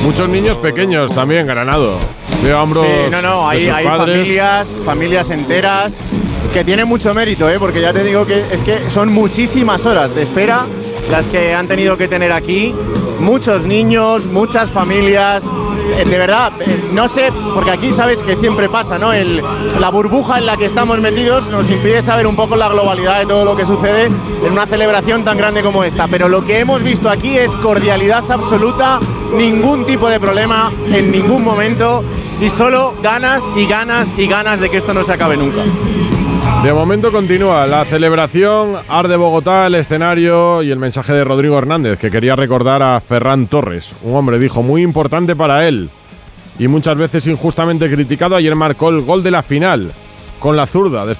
Muchos niños pequeños también, Granado. Veo hombros hay familias enteras que tienen mucho mérito, porque ya te digo que es que son muchísimas horas de espera las que han tenido que tener aquí. Muchos niños, muchas familias. De verdad, no sé, porque aquí sabes que siempre pasa, ¿no? La burbuja en la que estamos metidos nos impide saber un poco la globalidad de todo lo que sucede en una celebración tan grande como esta. Pero lo que hemos visto aquí es cordialidad absoluta, ningún tipo de problema en ningún momento y solo ganas y ganas y ganas de que esto no se acabe nunca. De momento continúa la celebración, arde Bogotá, el escenario y el mensaje de Rodrigo Hernández, que quería recordar a Ferran Torres, un hombre, dijo, muy importante para él y muchas veces injustamente criticado. Ayer marcó el gol de la final con la zurda.